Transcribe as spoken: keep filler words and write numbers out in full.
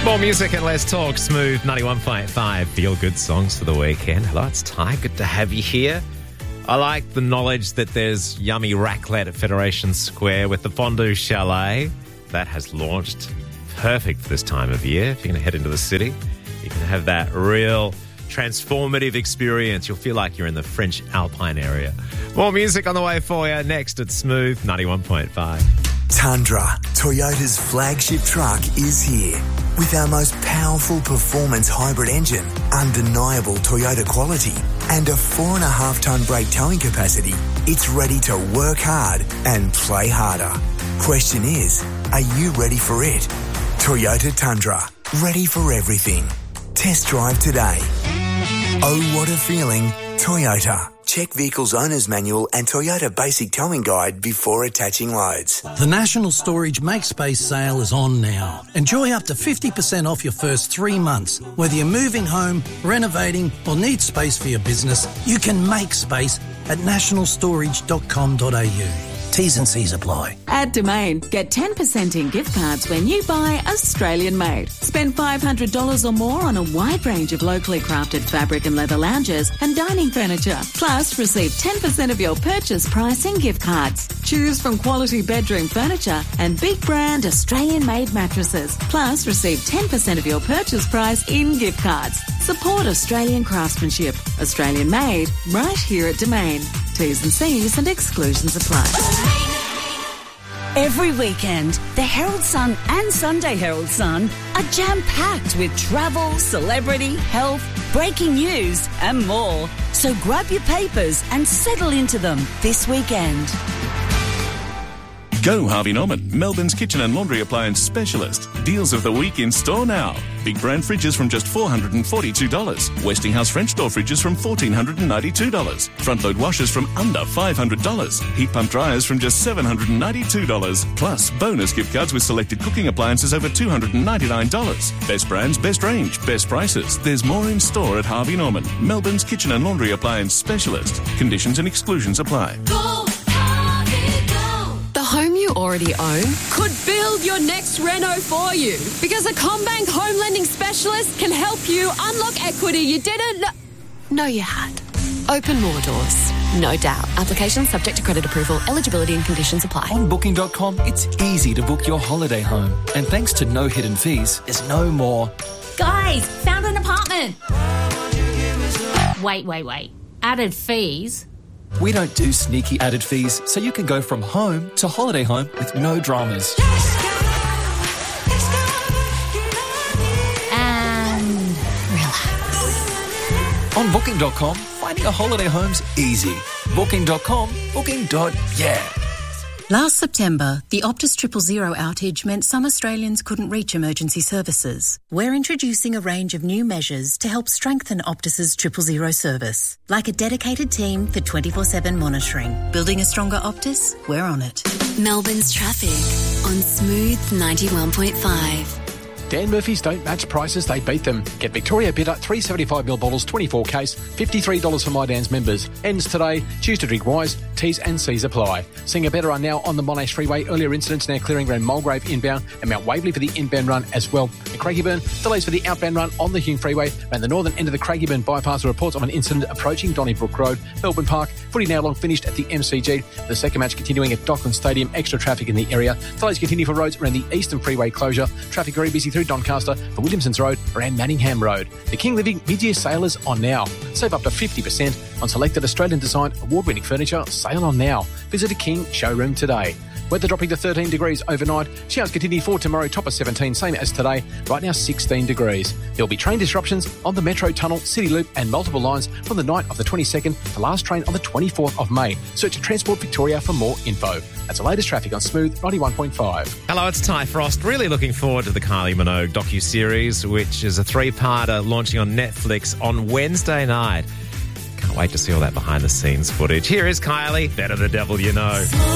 More music and less talk. Smooth ninety-one point five. Feel good songs for the weekend. Hello, it's Ty. Good to have you here. I like the knowledge that there's yummy raclette at Federation Square with the Fondue Chalet. That has launched. Perfect for this time of year. If you're going to head into the city, you can have that real transformative experience. You'll feel like you're in the French Alpine area. More music on the way for you. Next at Smooth ninety-one point five. Tundra, Toyota's flagship truck, is here. With our most powerful performance hybrid engine, undeniable Toyota quality, and a four and a half tonne brake towing capacity, it's ready to work hard and play harder. Question is, are you ready for it? Toyota Tundra, ready for everything. Test drive today. Oh, what a feeling, Toyota. Check Vehicle's Owner's Manual and Toyota Basic Towing Guide before attaching loads. The National Storage Make Space sale is on now. Enjoy up to fifty percent off your first three months. Whether you're moving home, renovating or need space for your business, you can make space at national storage dot com dot a u. T's and C's apply. At Domain, get ten percent in gift cards when you buy Australian made. Spend five hundred dollars or more on a wide range of locally crafted fabric and leather lounges and dining furniture. Plus, receive ten percent of your purchase price in gift cards. Choose from quality bedroom furniture and big brand Australian made mattresses. Plus, receive ten percent of your purchase price in gift cards. Support Australian craftsmanship. Australian made, right here at Domain. T's and C's and exclusions apply. Every weekend, the Herald Sun and Sunday Herald Sun are jam-packed with travel, celebrity, health, breaking news and more. So grab your papers and settle into them this weekend. Go Harvey Norman, Melbourne's kitchen and laundry appliance specialist. Deals of the week in store now. Big brand fridges from just four hundred forty-two dollars. Westinghouse French door fridges from one thousand four hundred ninety-two dollars. Front load washers from under five hundred dollars. Heat pump dryers from just seven hundred ninety-two dollars. Plus bonus gift cards with selected cooking appliances over two hundred ninety-nine dollars. Best brands, best range, best prices. There's more in store at Harvey Norman, Melbourne's kitchen and laundry appliance specialist. Conditions and exclusions apply. Go, Harvey, go. The home you already own could build your next reno for you, because a CommBank home lending specialist can help you unlock equity you didn't know, know you had. Open more doors, no doubt. Application subject to credit approval. Eligibility and conditions apply. On booking dot com, it's easy to book your holiday home. And thanks to no hidden fees, there's no more. Guys, found an apartment. Wait, wait, wait. Added fees? We don't do sneaky added fees, so you can go from home to holiday home with no dramas. And relax. On booking dot com, finding a holiday home's easy. booking dot com, booking. Yeah. Last September, the Optus Triple Zero outage meant some Australians couldn't reach emergency services. We're introducing a range of new measures to help strengthen Optus's Triple Zero service, like a dedicated team for twenty-four seven monitoring. Building a stronger Optus? We're on it. Melbourne's traffic on Smooth ninety-one point five. Dan Murphy's don't match prices, they beat them. Get Victoria Bitter three seventy-five ml bottles, twenty-four case, fifty-three dollars for My Dan's members. Ends today. Choose to drink wise. T's and C's apply. Seeing a better run now on the Monash Freeway. Earlier incidents now clearing around Mulgrave inbound and Mount Waverley for the inbound run as well. And Craigieburn, delays for the outbound run on the Hume Freeway. Around the northern end of the Craigieburn bypass, reports of an incident approaching Donnybrook Road. Melbourne Park, footy now long finished at the M C G. The second match continuing at Dockland Stadium. Extra traffic in the area. Delays continue for roads around the Eastern Freeway closure. Traffic very busy through Doncaster for Williamsons Road around Manningham Road. The King Living mid-year sale is on now. Save up to fifty percent on selected Australian-designed award-winning furniture. Sale on now. Visit a King showroom today. Weather dropping to thirteen degrees overnight. Showers continue for tomorrow, top of seventeen, same as today. Right now, sixteen degrees. There will be train disruptions on the Metro Tunnel, City Loop and multiple lines from the night of the twenty-second to last train on the twenty-fourth of May. Search Transport Victoria for more info. That's the latest traffic on Smooth ninety-one point five. Hello, it's Ty Frost. Really looking forward to the Kylie Minogue docu-series, which is a three-parter launching on Netflix on Wednesday night. Can't wait to see all that behind-the-scenes footage. Here is Kylie, Better the Devil You Know.